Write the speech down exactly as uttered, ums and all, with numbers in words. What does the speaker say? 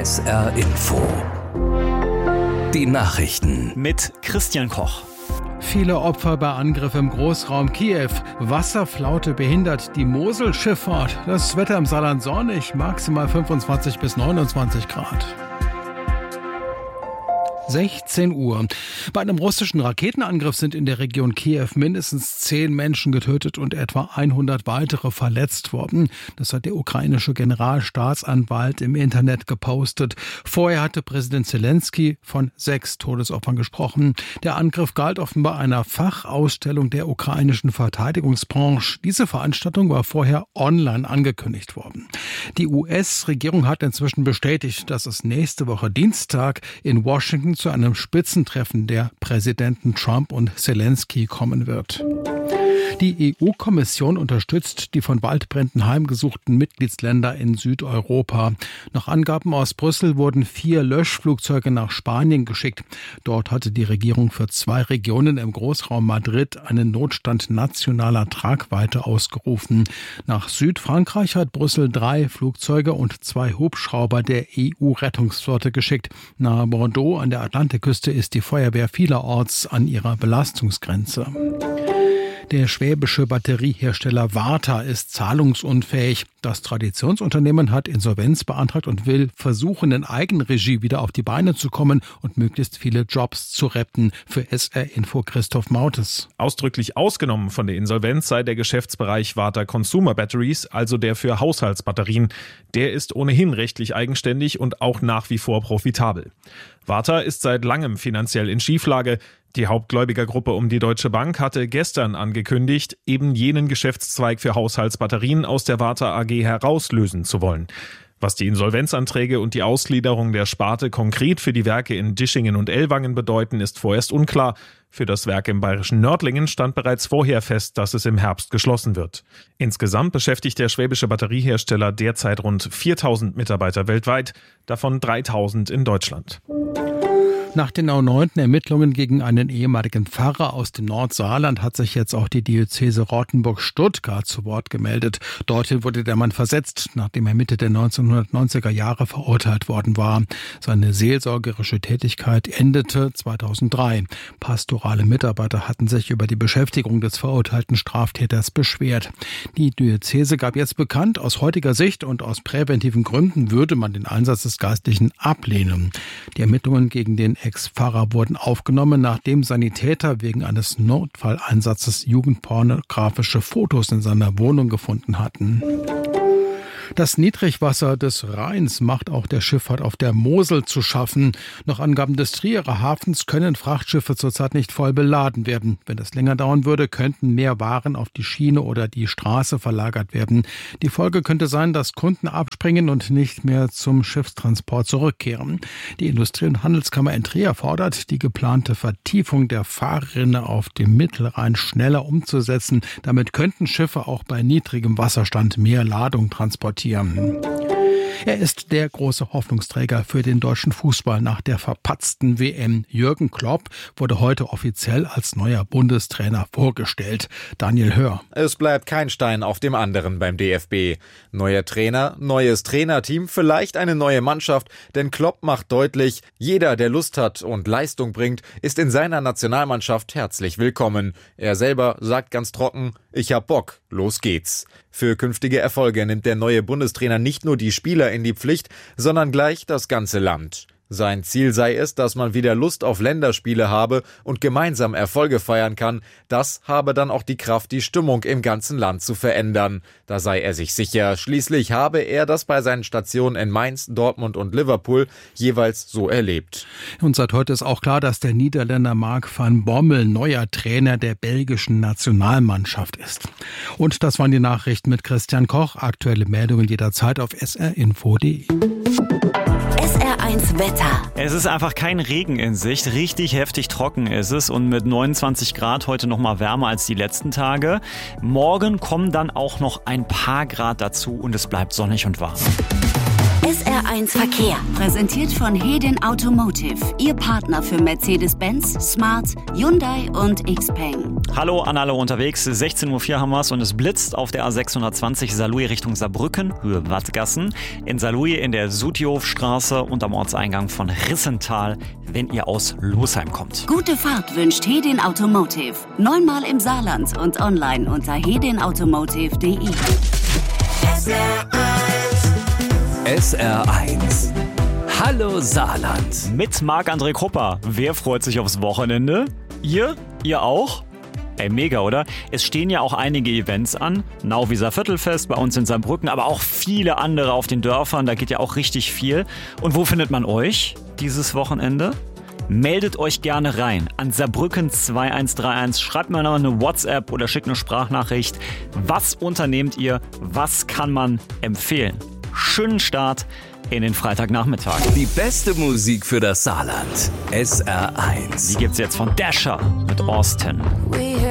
S R Info. Die Nachrichten mit Christian Koch. Viele Opfer bei Angriff im Großraum Kiew. Wasserflaute behindert die Moselschifffahrt. Das Wetter im Saarland sonnig, maximal fünfundzwanzig bis neunundzwanzig Grad. sechzehn Uhr. Bei einem russischen Raketenangriff sind in der Region Kiew mindestens zehn Menschen getötet und etwa hundert weitere verletzt worden. Das hat der ukrainische Generalstaatsanwalt im Internet gepostet. Vorher hatte Präsident Zelensky von sechs Todesopfern gesprochen. Der Angriff galt offenbar einer Fachausstellung der ukrainischen Verteidigungsbranche. Diese Veranstaltung war vorher online angekündigt worden. Die U S-Regierung hat inzwischen bestätigt, dass es nächste Woche Dienstag in Washington zu einem Spitzentreffen der Präsidenten Trump und Zelensky kommen wird. Die E U-Kommission unterstützt die von Waldbränden heimgesuchten Mitgliedsländer in Südeuropa. Nach Angaben aus Brüssel wurden vier Löschflugzeuge nach Spanien geschickt. Dort hatte die Regierung für zwei Regionen im Großraum Madrid einen Notstand nationaler Tragweite ausgerufen. Nach Südfrankreich hat Brüssel drei Flugzeuge und zwei Hubschrauber der E U-Rettungsflotte geschickt. Nahe Bordeaux an der Atlantikküste ist die Feuerwehr vielerorts an ihrer Belastungsgrenze. Der schwäbische Batteriehersteller Varta ist zahlungsunfähig. Das Traditionsunternehmen hat Insolvenz beantragt und will versuchen, in Eigenregie wieder auf die Beine zu kommen und möglichst viele Jobs zu retten. Für S R Info Christoph Mautes. Ausdrücklich ausgenommen von der Insolvenz sei der Geschäftsbereich Varta Consumer Batteries, also der für Haushaltsbatterien. Der ist ohnehin rechtlich eigenständig und auch nach wie vor profitabel. Varta ist seit langem finanziell in Schieflage. Die Hauptgläubigergruppe um die Deutsche Bank hatte gestern angekündigt, eben jenen Geschäftszweig für Haushaltsbatterien aus der Varta A G herauslösen zu wollen. Was die Insolvenzanträge und die Ausgliederung der Sparte konkret für die Werke in Dischingen und Ellwangen bedeuten, ist vorerst unklar. Für das Werk im bayerischen Nördlingen stand bereits vorher fest, dass es im Herbst geschlossen wird. Insgesamt beschäftigt der schwäbische Batteriehersteller derzeit rund viertausend Mitarbeiter weltweit, davon dreitausend in Deutschland. Nach den erneuten Ermittlungen gegen einen ehemaligen Pfarrer aus dem Nordsaarland hat sich jetzt auch die Diözese Rottenburg-Stuttgart zu Wort gemeldet. Dorthin wurde der Mann versetzt, nachdem er Mitte der neunzehnhundertneunziger Jahre verurteilt worden war. Seine seelsorgerische Tätigkeit endete zweitausenddrei. Pastorale Mitarbeiter hatten sich über die Beschäftigung des verurteilten Straftäters beschwert. Die Diözese gab jetzt bekannt, aus heutiger Sicht und aus präventiven Gründen würde man den Einsatz des Geistlichen ablehnen. Die Ermittlungen gegen den Ex-Pfarrer wurden aufgenommen, nachdem Sanitäter wegen eines Notfalleinsatzes jugendpornografische Fotos in seiner Wohnung gefunden hatten. Das Niedrigwasser des Rheins macht auch der Schifffahrt auf der Mosel zu schaffen. Nach Angaben des Trierer Hafens können Frachtschiffe zurzeit nicht voll beladen werden. Wenn das länger dauern würde, könnten mehr Waren auf die Schiene oder die Straße verlagert werden. Die Folge könnte sein, dass Kunden abspringen und nicht mehr zum Schiffstransport zurückkehren. Die Industrie- und Handelskammer in Trier fordert, die geplante Vertiefung der Fahrrinne auf dem Mittelrhein schneller umzusetzen. Damit könnten Schiffe auch bei niedrigem Wasserstand mehr Ladung transportieren. Er ist der große Hoffnungsträger für den deutschen Fußball nach der verpatzten W M. Jürgen Klopp wurde heute offiziell als neuer Bundestrainer vorgestellt. Daniel Hör. Es bleibt kein Stein auf dem anderen beim D F B. Neuer Trainer, neues Trainerteam, vielleicht eine neue Mannschaft, denn Klopp macht deutlich, jeder, der Lust hat und Leistung bringt, ist in seiner Nationalmannschaft herzlich willkommen. Er selber sagt ganz trocken, ich hab Bock, los geht's. Für künftige Erfolge nimmt der neue Bundestrainer nicht nur die Spieler in die Pflicht, sondern gleich das ganze Land. Sein Ziel sei es, dass man wieder Lust auf Länderspiele habe und gemeinsam Erfolge feiern kann. Das habe dann auch die Kraft, die Stimmung im ganzen Land zu verändern. Da sei er sich sicher. Schließlich habe er das bei seinen Stationen in Mainz, Dortmund und Liverpool jeweils so erlebt. Und seit heute ist auch klar, dass der Niederländer Mark van Bommel neuer Trainer der belgischen Nationalmannschaft ist. Und das waren die Nachrichten mit Christian Koch. Aktuelle Meldungen jederzeit auf s r info punkt d e. S R eins Wetter. Es ist einfach kein Regen in Sicht. Richtig heftig trocken ist es und mit neunundzwanzig Grad heute noch mal wärmer als die letzten Tage. Morgen kommen dann auch noch ein paar Grad dazu und es bleibt sonnig und warm. S R eins Verkehr, präsentiert von Hedin Automotive, Ihr Partner für Mercedes-Benz, Smart, Hyundai und Xpeng. Hallo an alle unterwegs, sechzehn Uhr vier haben wir's und es blitzt auf der A sechshundertzwanzig Saarlouis Richtung Saarbrücken, Höhe Wattgassen, in Saarlouis in der Sutihofstraße und am Ortseingang von Rissental, wenn ihr aus Losheim kommt. Gute Fahrt wünscht Hedin Automotive, neunmal im Saarland und online unter hedin automotive punkt de. S R eins. Hallo Saarland. Mit Marc-André Krupper. Wer freut sich aufs Wochenende? Ihr? Ihr auch? Ey, mega, oder? Es stehen ja auch einige Events an. Nauwieser Viertelfest bei uns in Saarbrücken, aber auch viele andere auf den Dörfern. Da geht ja auch richtig viel. Und wo findet man euch dieses Wochenende? Meldet euch gerne rein an Saarbrücken zwei eins drei eins. Schreibt mir noch eine WhatsApp oder schickt eine Sprachnachricht. Was unternehmt ihr? Was kann man empfehlen? Schönen Start in den Freitagnachmittag. Die beste Musik für das Saarland. S R eins. Die gibt's jetzt von Dasher mit Austin.